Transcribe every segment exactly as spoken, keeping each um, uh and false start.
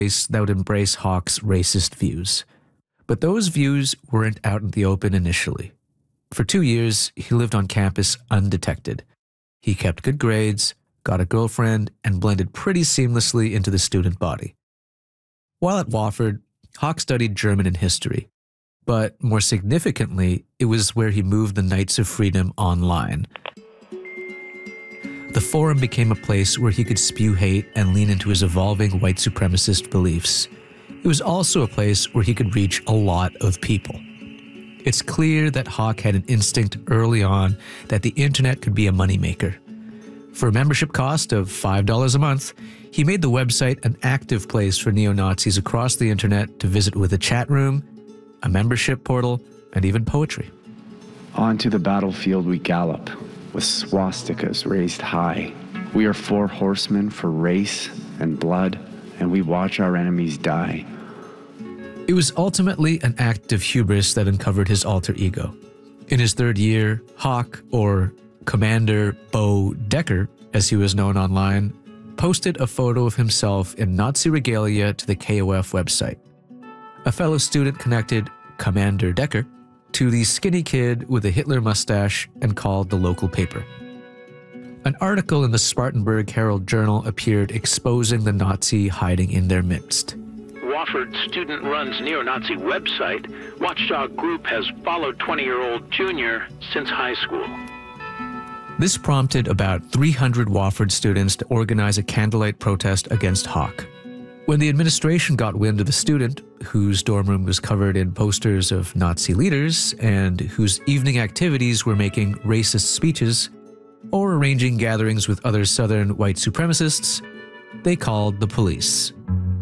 place that would embrace Hawk's racist views. But those views weren't out in the open initially. For two years, he lived on campus undetected. He kept good grades, got a girlfriend, and blended pretty seamlessly into the student body. While at Wofford, Hawk studied German and history. But more significantly, it was where he moved the Knights of Freedom online. The forum became a place where he could spew hate and lean into his evolving white supremacist beliefs. It was also a place where he could reach a lot of people. It's clear that Hawk had an instinct early on that the internet could be a moneymaker. For a membership cost of five dollars a month, he made the website an active place for neo-Nazis across the internet to visit with a chat room, a membership portal, and even poetry. Onto the battlefield we gallop, with swastikas raised high. We are four horsemen for race and blood, and we watch our enemies die. It was ultimately an act of hubris that uncovered his alter ego. In his third year, Hawk, or Commander Bo Decker, as he was known online, posted a photo of himself in Nazi regalia to the K O F website. A fellow student connected Commander Decker to the skinny kid with a Hitler mustache and called the local paper. An article in the Spartanburg Herald Journal appeared exposing the Nazi hiding in their midst. Wofford student-runs neo-Nazi website, Watchdog Group has followed twenty-year-old Junior since high school. This prompted about three hundred Wofford students to organize a candlelight protest against Hawk. When the administration got wind of the student, whose dorm room was covered in posters of Nazi leaders and whose evening activities were making racist speeches or arranging gatherings with other Southern white supremacists, they called the police.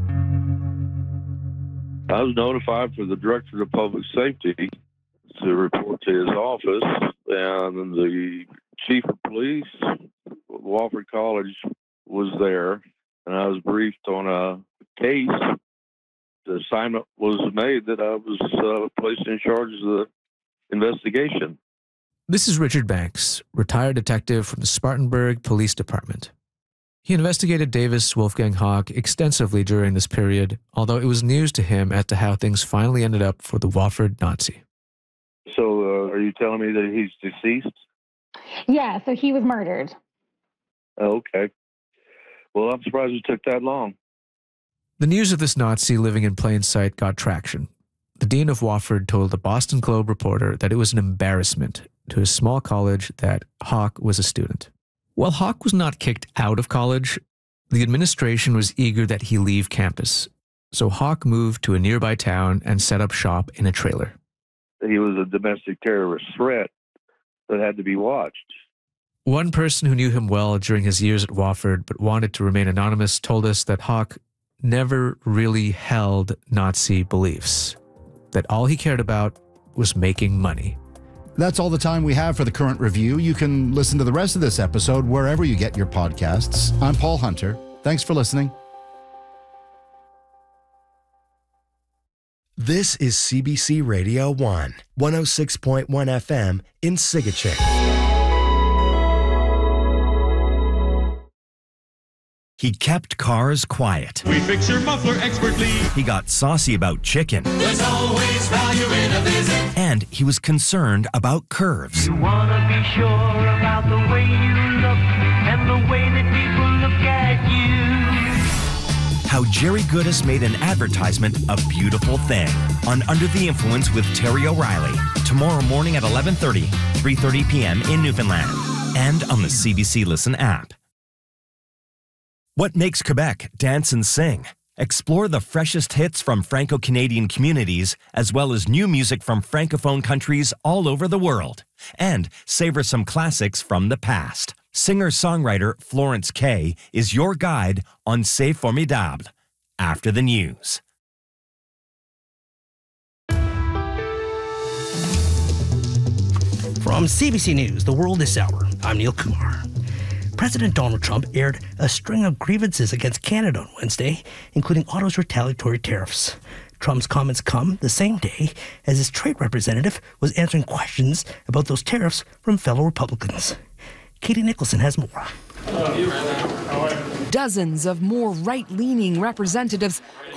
I was notified for the Director of Public Safety to report to his office, and the Chief of Police, Wofford College, was there, and I was briefed on a case. The assignment was made that I was uh, placed in charge of the investigation. This is Richard Banks, retired detective from the Spartanburg Police Department. He investigated Davis Wolfgang Hawk extensively during this period, although it was news to him as to how things finally ended up for the Wofford Nazi. So uh, are you telling me that he's deceased? Yeah, so he was murdered. Oh, okay. Well, I'm surprised it took that long. The news of this Nazi living in plain sight got traction. The dean of Wofford told the Boston Globe reporter that it was an embarrassment to his small college that Hawk was a student. While Hawk was not kicked out of college, the administration was eager that he leave campus, so Hawk moved to a nearby town and set up shop in a trailer. He was a domestic terrorist threat that had to be watched. One person who knew him well during his years at Wofford but wanted to remain anonymous told us that Hawk never really held Nazi beliefs, that all he cared about was making money. That's all the time we have for the Current Review. You can listen to the rest of this episode wherever you get your podcasts. I'm Paul Hunter. Thanks for listening. This is C B C Radio one, one oh six point one F M in Sigachik. He kept cars quiet. We fix your muffler expertly. He got saucy about chicken. There's always value in a visit. And he was concerned about curves. You want to be sure about the way you look and the way that people look at you. How Jerry Goodis made an advertisement a beautiful thing on Under the Influence with Terry O'Reilly. Tomorrow morning at eleven thirty, three thirty p.m. in Newfoundland. And on the C B C Listen app. What makes Quebec dance and sing? Explore the freshest hits from Franco-Canadian communities, as well as new music from Francophone countries all over the world. And savor some classics from the past. Singer-songwriter Florence Kay is your guide on C'est Formidable. After the news. From C B C News, The World This Hour, I'm Neil Kumar. President Donald Trump aired a string of grievances against Canada on Wednesday, including Ottawa's retaliatory tariffs. Trump's comments come the same day as his trade representative was answering questions about those tariffs from fellow Republicans. Katie Nicholson has more. Dozens of more right-leaning representatives